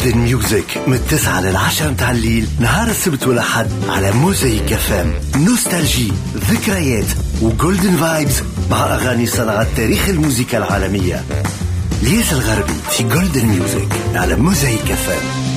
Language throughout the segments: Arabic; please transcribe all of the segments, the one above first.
جولدن ميوزك من 9 ل10 متاع الليل نهار السبت والأحد على موزايك FM. نوستالجي، ذكريات وجولدن فايبز مع أغاني صناعة تاريخ الموسيقى العالمية. ليس الغربي في جولدن ميوزك على موزايك FM.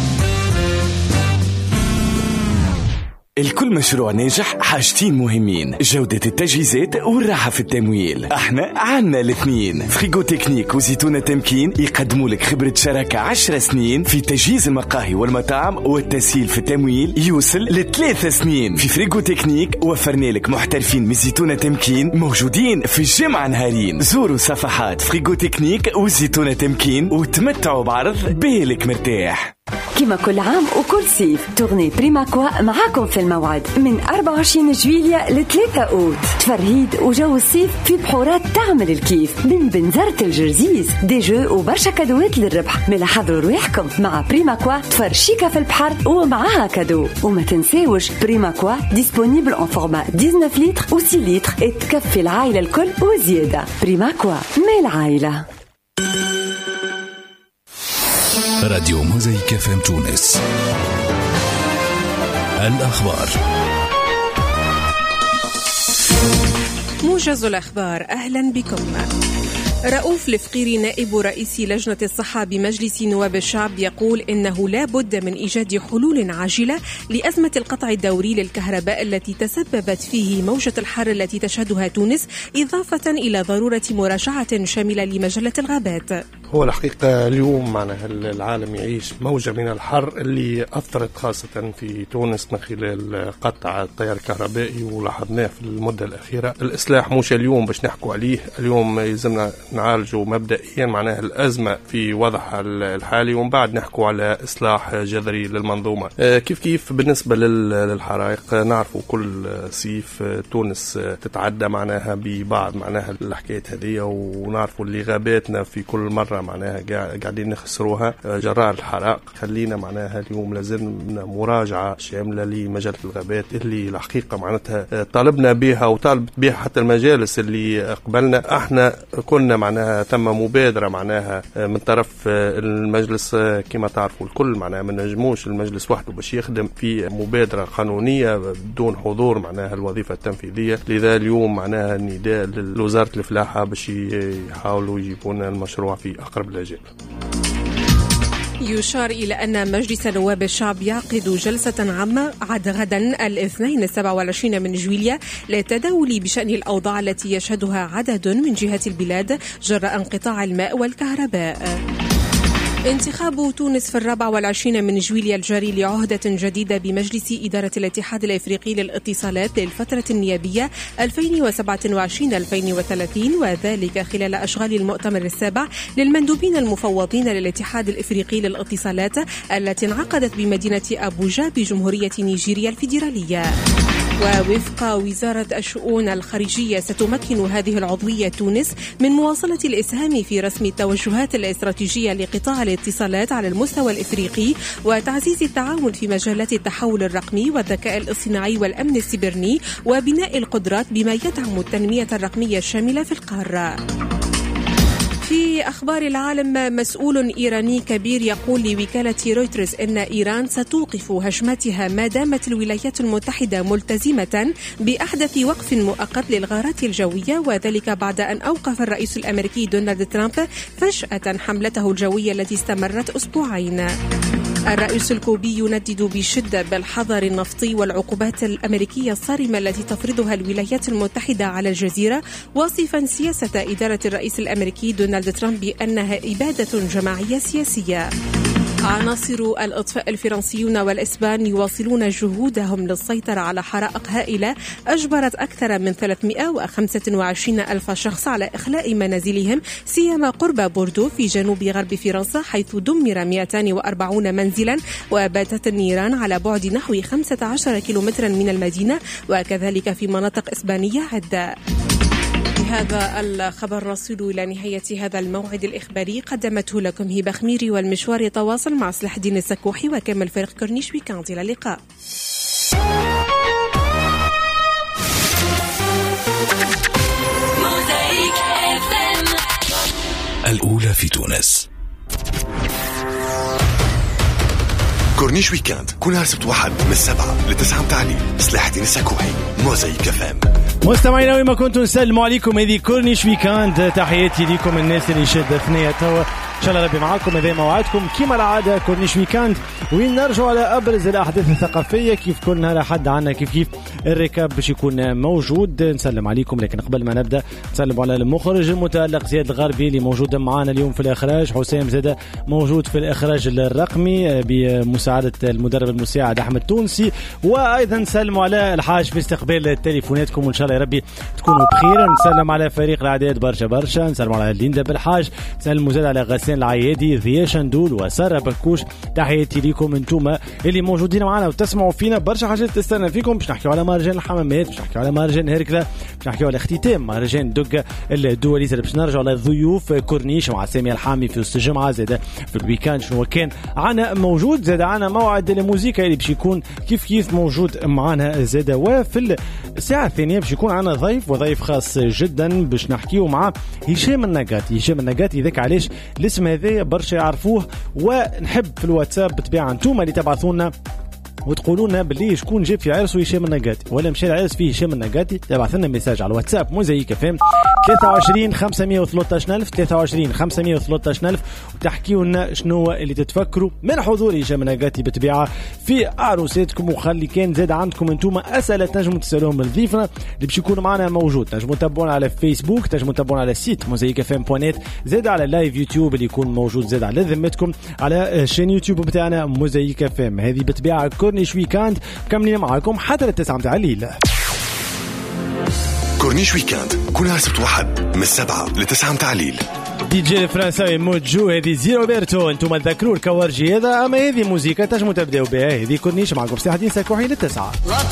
الكل مشروع ناجح حاجتين مهمين: جودة التجهيزات والراحة في التمويل. احنا عنا الاثنين. فريغو تكنيك وزيتونة تمكين يقدموا لك خبرة شراكة 10 سنين في تجهيز المقاهي والمطاعم والتسهيل في التمويل يوصل ل3 سنين. في فريغو تكنيك وفرنا لك محترفين من زيتونة تمكين موجودين في الجمعة نهارين. زوروا صفحات فريغو تكنيك وزيتونة تمكين وتمتعوا بعرض بالك مرتاح. كما كل عام وكل صيف تغني بريماكوا معاكم في الموعد من 24 جويلية ل 3 أوت. تفرهيد وجو الصيف في بحورات تعمل الكيف من بنزرة الجرزيز، دي جو وبرشا كادوات للربح. ملا حضروا رواحكم مع بريماكوا، تفرشيكا في البحر ومعاها كادو. وما تنساوش بريماكوا ديسپونيبل en format 19 لتر و 6 لتر، تكفي العائلة الكل وزيادة. بريماكوا من العائلة. راديو موزايك FM تونس. الأخبار. موجز الأخبار، أهلا بكم. رؤوف الفقيري نائب رئيس لجنة الصحة بمجلس نواب الشعب يقول إنه لا بد من إيجاد حلول عاجلة لأزمة القطع الدوري للكهرباء التي تسببت فيه موجة الحر التي تشهدها تونس، إضافة إلى ضرورة مراجعة شاملة لمجلة الغابات. هو الحقيقة اليوم معنا العالم يعيش موجة من الحر اللي أثرت خاصة في تونس من خلال قطع التيار الكهربائي، ولاحظناه في المدة الأخيرة. الإصلاح مش اليوم باش نحكوا عليه، اليوم يلزمنا نعالجوا مبدئيا معناها الأزمة في وضعها الحالي، ومن بعد نحكوا على إصلاح جذري للمنظومة. كيف بالنسبة للحرائق، نعرفوا كل صيف تونس تتعدى معناها ببعض معناها الحكايات هذه، ونعرفوا اللي غاباتنا في كل مرة معناها قاعدين نخسروها جراء الحرائق. خلينا معناها اليوم لازمنا مراجعة شاملة لمجلة الغابات اللي الحقيقة معناتها طالبنا بها وطالبت بها حتى المجالس اللي قبلنا. احنا كنا معناها ثم مبادرة معناها من طرف المجلس، كما تعرفوا الكل معناها ما نجموش المجلس وحده باش يخدم في مبادرة قانونية بدون حضور معناها الوظيفة التنفيذية. لذا اليوم معناها النداء لوزارة الفلاحة باش يحاولوا يجيبون المشروع في أقرب الأجال. يشار إلى أن مجلس نواب الشعب يعقد جلسة عامة غدا الاثنين 27 من جويلية للتداول بشأن الأوضاع التي يشهدها عدد من جهات البلاد جراء انقطاع الماء والكهرباء. انتخاب تونس في 24 من جويلية الجاري لعهدة جديدة بمجلس إدارة الاتحاد الإفريقي للاتصالات للفترة النيابية 2027-2030، وذلك خلال أشغال المؤتمر السابع للمندوبين المفوضين للاتحاد الإفريقي للاتصالات التي انعقدت بمدينة أبوجا بجمهورية نيجيريا الفيدرالية. ووفق وزارة الشؤون الخارجية ستمكن هذه العضوية تونس من مواصلة الإسهام في رسم التوجهات الاستراتيجية لقطاع الاتصالات على المستوى الإفريقي، وتعزيز التعاون في مجالات التحول الرقمي والذكاء الاصطناعي والأمن السيبراني وبناء القدرات بما يدعم التنمية الرقمية الشاملة في القارة. في أخبار العالم، مسؤول إيراني كبير يقول لوكالة رويترز إن إيران ستوقف هجماتها ما دامت الولايات المتحدة ملتزمة بأحدث وقف مؤقت للغارات الجوية، وذلك بعد أن أوقف الرئيس الأمريكي دونالد ترامب فجأة حملته الجوية التي استمرت أسبوعين. الرئيس الكوبي يندد بشدة بالحظر النفطي والعقوبات الأمريكية الصارمة التي تفرضها الولايات المتحدة على الجزيرة، واصفا سياسة إدارة الرئيس الأمريكي دونالد ترامب بأنها إبادة جماعية سياسية. عناصر الإطفاء الفرنسيون والإسبان يواصلون جهودهم للسيطرة على حرائق هائلة أجبرت أكثر من 325 ألف شخص على إخلاء منازلهم، سيما قرب بوردو في جنوب غرب فرنسا، حيث دمر 240 منزلا، وباتت النيران على بعد نحو 15 كيلومترا من المدينة، وكذلك في مناطق إسبانية عدة. بهذا الخبر نصل إلى نهاية هذا الموعد الإخباري، قدمته لكم هبة خميري، والمشوار يتواصل مع صلاح الدين السكوحي وكمل فريق كورنيش ويكاند. إلى اللقاء. الأولى في تونس. كورنيش ويكاند كل نهار سبت واحد من 7 ل9 متاع الليل. سلاح الدين السكوحي، موزايك فام. مستمعينا وين ما كنتم نسلموا عليكم. هذه كورنيش ويكاند، تحياتي لكم الناس اللي شد ثنية توا. ان شاء الله ربي معاكم. هذا موعدكم كيما العاده كورنيش ويكاند، وين نرجعوا على ابرز الاحداث الثقافيه كيف كل نهار حد عنا كيف الركاب باش يكون موجود. نسلم عليكم، لكن قبل ما نبدا نسلم على المخرج المتالق زياد الغربي اللي موجود معنا اليوم في الاخراج. حسام زاده موجود في الاخراج الرقمي بمساعده المدرب المساعد احمد تونسي. وايضا نسلم على الحاج في استقبال تليفوناتكم، وان شاء الله يا ربي تكونوا بخير. نسلم على فريق الاعداد برشا. نسلم على ليندا بالحاج، نسلم زاد على غسان العيادي، ضياء شندول وساره بكوش. تحياتي لكم انتم اللي موجودين معنا وتسمعوا فينا. برشا حاجات تستنى فيكم. باش نحكيو على مهرجان الحمامات، باش نحكيو على مهرجان هركله، باش نحكيو على اختتام مهرجان دقه الدولي، باش نرجعوا على ضيوف كورنيش مع سامي الحامي في وسط الجمعه. زاد في الويكاند شنو كان عنا موجود. زاد عنا موعد الموسيقى اللي باش يكون كيف موجود معنا. زاد وفي الساعه الثانيه باش يكون عنا ضيف خاص جدا باش نحكيو مع هشام النقاتي. ذاك علاش الاسم هذا برشا يعرفوه. ونحب في الواتساب بطبيعه انتم اللي تبعثونا وتقولوا لنا باللي شكون جاب في عرسه هشام النقاتي ولا مشى العرس فيه هشام النقاتي. تبعث لنا ميساج على الواتساب موزايك فام 23 513000 23 513000 وتحكيوا لنا شنو اللي تتفكروا من حضور هشام النقاتي بطبيعه في عروساتكم. وخلي كان زاد عندكم انتم اسئله تنجموا تسالوهم لضيفنا اللي باش يكونوا معنا موجود. تنجموا تتابعونا على فيسبوك، تنجموا تتابعونا على السيت موزايك فام.net، زاد على لايف يوتيوب اللي يكون موجود زاد على ذمتكم على شين يوتيوب بتاعنا موزايك فام. هذه بطبيعه كورنيش ويكاند مكملين معاكم حتى 9 متاع الليل. كورنيش ويكاند كل نهار سبت واحد من 7 ل9 متاع الليل. دي جي الفرنساوي موجو. هذه زيروبرتو. انتم تذكروا الكوارجي هذا، اما هذه موسيقى تنجموا تبداو بها. هذه كورنيش معكم سلاح الدين سكوحي ل9.